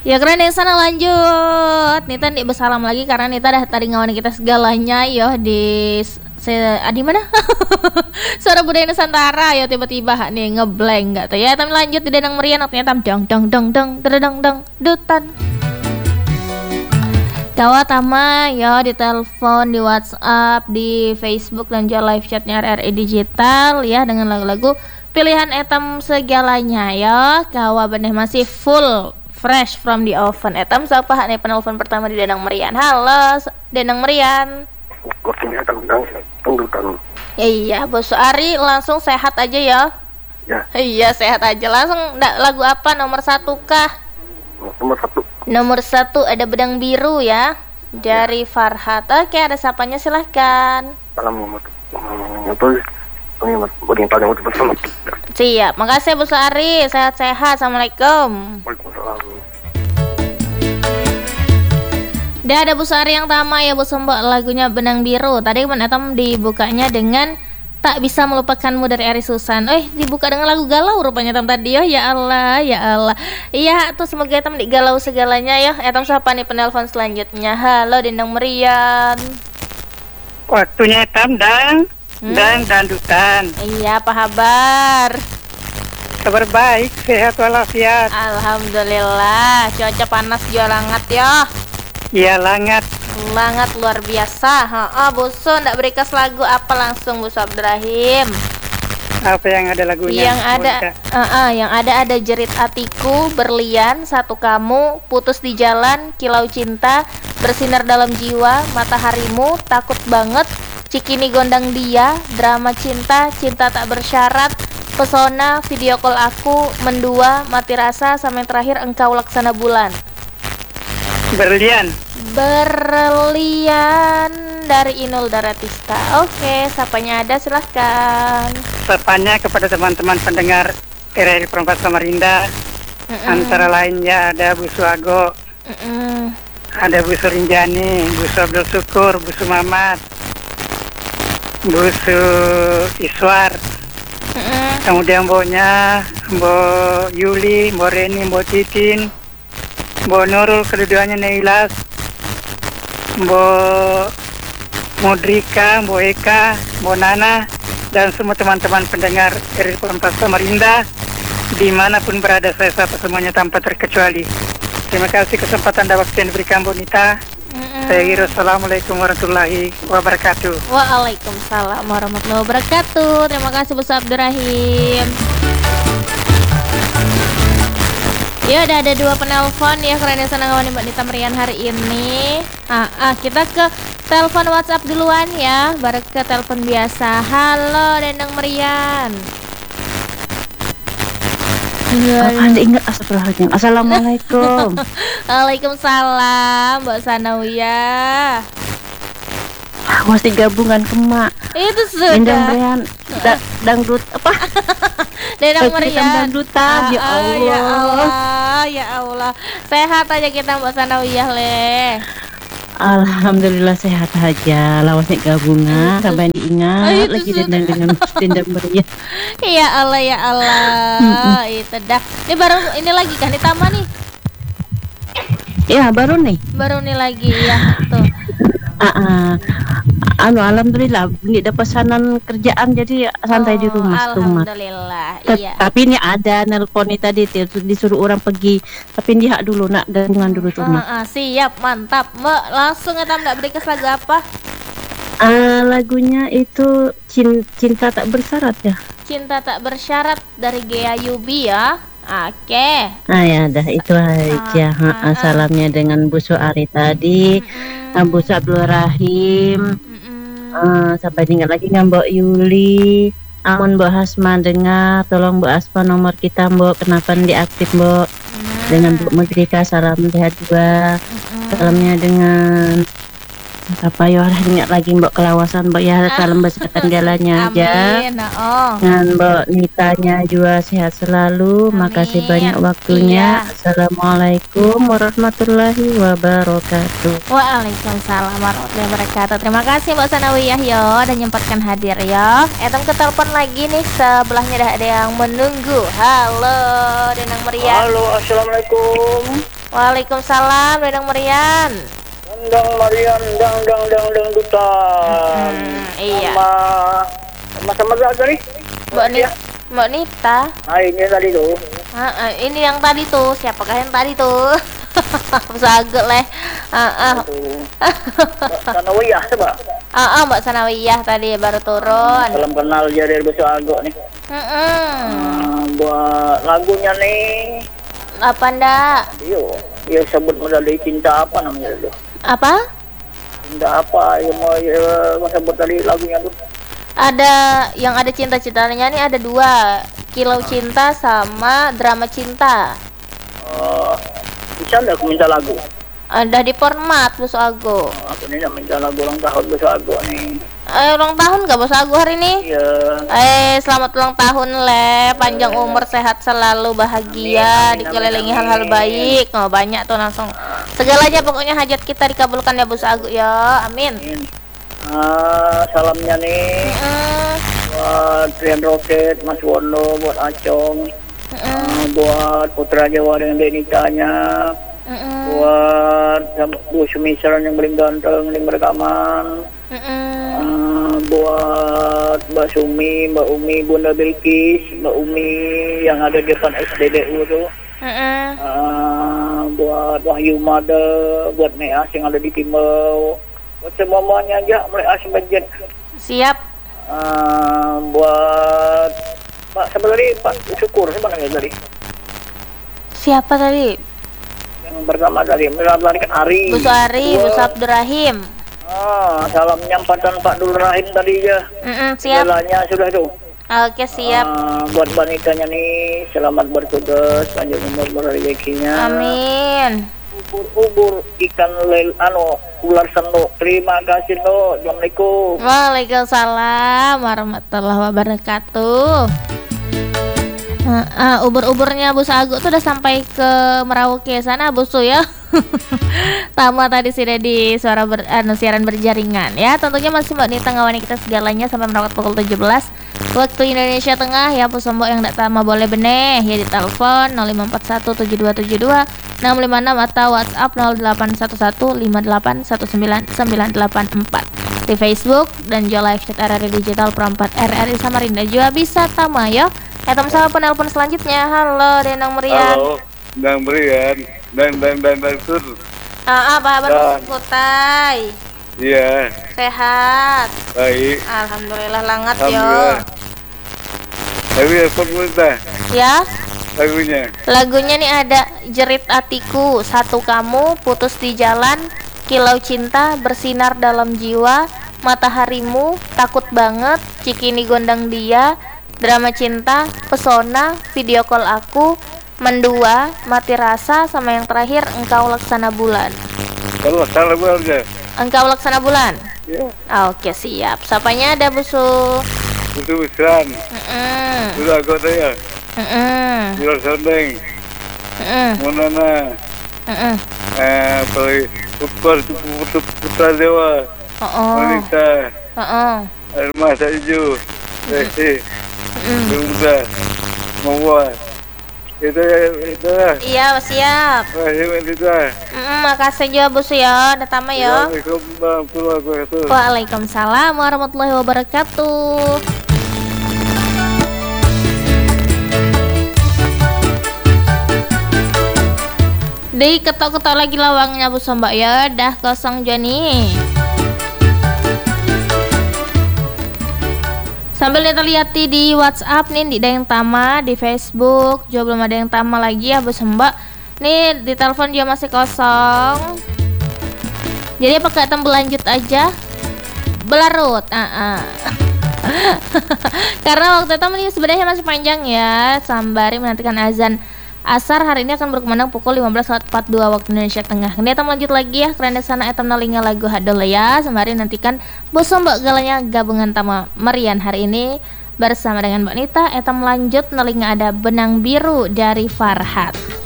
Ya keren ya, sana lanjut. Nita nih bersalam lagi karena Nita dah tadi ngawanin kita segalanya yo di mana? Suara budaya Nusantara ya tiba-tiba nih ngeblank enggak tuh ya. Tapi lanjut di Denang Merian ternyata dang dang dang dang dang dang dutan. Kawa Tama ya di telepon, di WhatsApp, di Facebook dan juga live chatnya RRI Digital ya dengan lagu-lagu pilihan etam segalanya ya. Kawa bener masih full fresh from the oven. Etam siapa nih penelpon pertama di Denang Merian. Halo Denang Merian. Waktunya tentang tunggutan. Iya, Bos Ari langsung sehat aja ya. Ya. Iya, sehat aja. Langsung lagu apa nomor 1 kah? Nomor 1. Nomor 1 ada Bedang Biru ya. Dari Farhat. Oke, ada sapanya silahkan. Salam bersama. Siap, makasih Bos Ari. Sehat-sehat. Assalamualaikum. Waalaikumsalam. Dia ada Bu Sari yang tama ya Bu Sembok lagunya Benang Biru. Tadi kan Etam dibukanya dengan Tak Bisa Melupakanmu dari Ari Susan. Dibuka dengan lagu galau rupanya Etam tadi ya. Ya Allah, ya Allah. Iya tuh semoga Etam galau segalanya ya. Etam siapa nih penelpon selanjutnya? Halo Dendang Merian. Waktunya Etam dan dandutan. Iya, apa kabar? Kabar baik, sehat walafiat. Alhamdulillah. Cuaca panas juga hangat ya. Iya, langat luar biasa. Buso ndak berikas lagu apa langsung Buso Abdurrahim. Apa yang ada lagunya? Yang ada jerit hatiku, berlian, satu kamu, putus di jalan, kilau cinta, bersinar dalam jiwa, mataharimu, takut banget, cikini gondang dia, drama cinta, cinta tak bersyarat, pesona, video call aku, mendua, mati rasa, sama yang terakhir engkau laksana bulan. Berlian dari Inul Daratista. Oke, sapanya ada silahkan. Sapanya kepada teman-teman pendengar RRI Perempat Samarinda. Antara lainnya ada Bu Suago, ada Bu Surinjani, Bu Abdul Syukur, Bu Mamat, Bu Iswar, kemudian Mboknya, Mbok Yuli, Mbok Reni, Mbok Titin, Mbok Nurul, kedudukannya Neilas, Mbok Mudrika, Mbok Eka, Mbok Nana, dan semua teman-teman pendengar RRI Perempat Samarinda dimanapun berada, saya sapa semuanya tanpa terkecuali. Terima kasih kesempatan dan waktu yang diberikan Bu Nita. Saya kira assalamualaikum warahmatullahi wabarakatuh. Waalaikumsalam warahmatullahi wabarakatuh. Terima kasih Bu Abdurrahim. Ya udah ada 2 penelpon ya, keren senang ngawanin Mbak Nita Merian hari ini. Kita ke telepon WhatsApp duluan ya, baru ke telepon biasa. Halo Dendang Merian. Apaan diingat astagfirullahaladzim. Assalamualaikum. Waalaikumsalam Mbak Sanawiyah. Masih gabungan kemak. Itu sudah. Dendang Merian dangdut apa? Dendang Merian dangdutan. Ya Allah. Ya Allah. Sehat aja kita Mbak Sanawiyah le. Alhamdulillah sehat aja. Lawasnya gabungan sampai diingat lagi dendang Merian. Ya Allah ya Allah. Itu dah. Ini baru ini lagi kan ditambah nih. Ya baru nih lagi ya tuh. Alhamdulillah ini ada pesanan kerjaan jadi santai di rumah. Alhamdulillah. Iya. Tapi ini ada nelpon tadi disuruh orang pergi, tapi dia dulu nak gabungan dulu tuh mah. Siap, mantap Mbak. Langsung ya ndak berikas lagu apa? Lagunya itu cinta tak bersyarat ya. Cinta tak bersyarat dari Gea Yubi ya. Oke. Ya dah itu aja. Salamnya dengan Bu Suari tadi, Bu Abdul Rahim. Sampai tinggal lagi dengan Mbok Yuli. Amun Mbok Hasma dengar, tolong Mbok Asma nomor kita Mbok, kenapa diaktif Mbok. Dengan Mbok Mudrika salam sehat juga. Salamnya dengan apa ya ingat lagi Mbok Kelawasan Mbok ya, salam kesehatan jalannya aja. Dan Mbok Nitanya juga sehat selalu. Makasih banyak waktunya. Assalamualaikum warahmatullahi wabarakatuh. Waalaikumsalam warahmatullahi wabarakatuh. Terima kasih Mbak Sanawiyah yo dan nyempatkan hadir ya. Etam ke telepon lagi nih, sebelahnya dah ada yang menunggu. Halo Denang Merian. Halo, assalamualaikum. Waalaikumsalam Dedang Marian. Dang Marian, dang duta. Iya. Sama tadi. Mbak Nita. Ah, ini tadi tuh. Ini yang tadi tuh. Siapakah yang tadi tuh? Saget leh. Sanawiyah coba. Mbak Sanawiyah tadi baru turun. Salam kenal dia dari Besok Agok nih. Buat lagunya nih. Apa ndak? Iya sebut medali cinta apa namanya itu? Apa? Cinta apa? Yang mau sebut tadi lagunya tuh. Ada yang ada cinta-cintanya nih ada 2. Kilau Cinta sama Drama Cinta. Bisa nggak aku minta lagu? Ada di format Bos Ago. Aku nih nak minta lagu ulang tahun Besok Agok nih. Ulang tahun gak Bos Ago hari ini? Iya. Selamat ulang tahun le, panjang umur, sehat selalu, bahagia, dikelilingi hal-hal baik. Banyak tuh langsung. Segalanya pokoknya hajat kita dikabulkan ya Bos Ago ya. Amin. Salamnya nih buat Rian Roket, Mas Wono, buat Acong, buat Putra Jawa dengan Denitanya, buat Bu Sumisaran yang paling ganteng, yang berekaman, buat Mbak Sumi, Mbak Umi, Bunda Bilkis, Mbak Umi yang ada di depan SDDU tuh, buat Wahyu Mada, buat Meas yang ada di Timau, buat semuanya aja mulai Asmenjet. Siap. Buat Pak siapa tadi? Pak Syukur siapa namanya tadi? Siapa tadi? Yang pertama tadi melarikan Ari. Bu Ari, Bu Abdurrahim. Salam nyampaikan Pak Dul Rahim tadi ya. Siap. Segalanya sudah tuh. Oke, siap. Buat wanitanya nih selamat bertugas, panjang umur rezekinya. Amin. Ubur ikan ular sendok. Terima kasih no. Assalamualaikum. Waalaikumsalam warahmatullahi wabarakatuh. Ubur-uburnya Bos Agu tuh udah sampai ke Merauke sana Bos tuh ya. Tama tadi sudah di suara siaran berjaringan ya. Tentunya masih Mbak Nita ngawani kita segalanya sampai Merauke pukul 17 waktu Indonesia Tengah ya. Pos Mbok yang ndak tama boleh beneh ya di telepon 05417272 656 atau WhatsApp 0811581994 di Facebook dan juga live chat RRI Digital Perempat RRI Samarinda juga bisa tama ya. Sama penelpon selanjutnya. Halo Denang Merian. Halo, Denang Merian. Dan Sur. Apa kabar Kutai? Iya. Sehat. Baik. Alhamdulillah langat yo. Alhamdulillah. Tapi apa minta? Ya. Lagunya nih ada Jerit Hatiku, Satu Kamu, Putus di Jalan, Kilau Cinta, Bersinar Dalam Jiwa, Mataharimu, Takut Banget, Cikini Gondang Dia, Drama Cinta, Pesona, Video Call Aku, Mendua, Mati Rasa, sama yang terakhir Engkau Laksana Bulan. Kalau salah aja. Engkau Laksana Bulan. Ya. Oke, siap. Sapanya ada Busu. Busu Wisran. Busu Agok saya. Jual Sondeng. Monana. Putra Dewa. Wanita. Alma Saiju. Bunda. Mawa. Itu ya. Iya, siap. Makasih juga Bos ya. Datama ya. Waalaikumsalam warahmatullahi wabarakatuh. Di ketok-ketok lagi lawangnya Bu Mbak ya. Dah kosong Joni. Sambil lihat di WhatsApp nih di ada yang tama, di Facebook juga belum ada yang tama lagi ya Bu Mbak. Nih di telepon dia masih kosong. Jadi pakai tombol lanjut aja. Belarut. Karena waktu itu ini sebenarnya masih panjang ya. Sambari menantikan azan Asar hari ini akan berkumandang pukul 15.42 waktu Indonesia Tengah. Ini kita lanjut lagi ya. Karena sana etam nalinga lagu hadol ya. Sembari nantikan Bos Mbak galanya gabungan Tama Merian hari ini bersama dengan Mbak Nita. Etam lanjut nalinga ada Benang Biru dari Farhat.